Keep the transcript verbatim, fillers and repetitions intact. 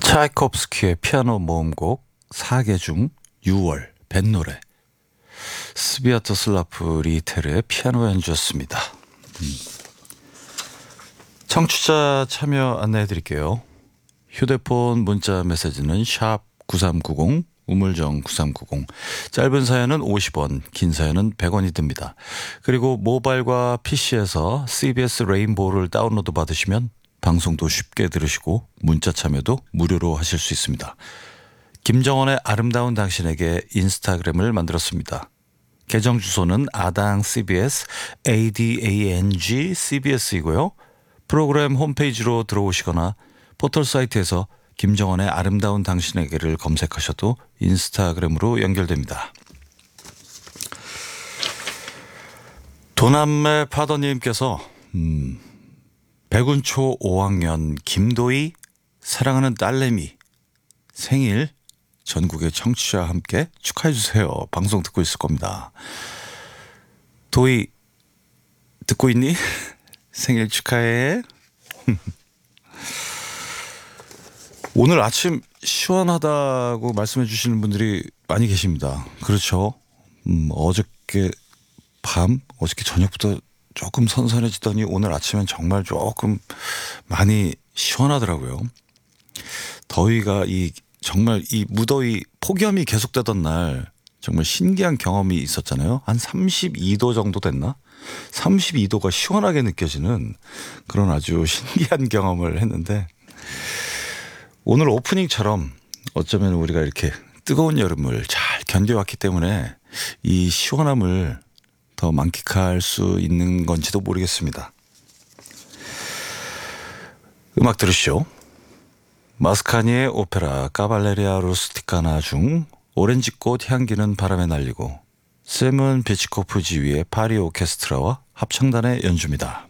차이콥스키의 피아노 모음곡 사 개 중 유월 뱃노래 스비아토슬라프 리테르의 피아노 연주였습니다. 음. 청취자 참여 안내해 드릴게요. 휴대폰 문자 메시지는 샵 구삼구공 우물정 구삼구공, 짧은 사연은 오십 원, 긴 사연은 백 원이 듭니다. 그리고 모바일과 피시에서 씨비에스 레인보우를 다운로드 받으시면 방송도 쉽게 들으시고 문자 참여도 무료로 하실 수 있습니다. 김정원의 아름다운 당신에게 인스타그램을 만들었습니다. 계정 주소는 아당 씨비에스, 에이디에이엔지 씨비에스이고요. 프로그램 홈페이지로 들어오시거나 포털 사이트에서 김정원의 아름다운 당신에게를 검색하셔도 인스타그램으로 연결됩니다. 도남매 파더님께서 음, 백운초 오 학년 김도희 사랑하는 딸내미 생일 전국의 청취자와 함께 축하해 주세요. 방송 듣고 있을 겁니다. 도희 듣고 있니? 생일 축하해. 오늘 아침 시원하다고 말씀해 주시는 분들이 많이 계십니다. 그렇죠. 음, 어저께 밤, 어저께 저녁부터 조금 선선해지더니 오늘 아침엔 정말 조금 많이 시원하더라고요. 더위가 이 정말 이 무더위 폭염이 계속되던 날 정말 신기한 경험이 있었잖아요. 한 삼십이 도 정도 됐나? 삼십이 도가 시원하게 느껴지는 그런 아주 신기한 경험을 했는데, 오늘 오프닝처럼 어쩌면 우리가 이렇게 뜨거운 여름을 잘 견뎌왔기 때문에 이 시원함을 더 만끽할 수 있는 건지도 모르겠습니다. 음악 들으시죠. 마스카니의 오페라 카발레리아 루스티카나 중 오렌지꽃 향기는 바람에 날리고 세문 비치코프 지휘의 파리 오케스트라와 합창단의 연주입니다.